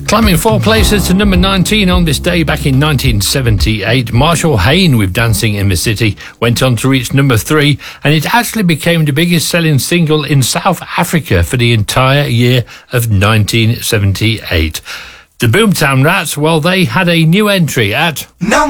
Climbing 4 places to number 19 on this day back in 1978, Marshall Hayne with Dancing in the City went on to reach number 3, and it actually became the biggest selling single in South Africa for the entire year of 1978. The Boomtown Rats, well, they had a new entry at...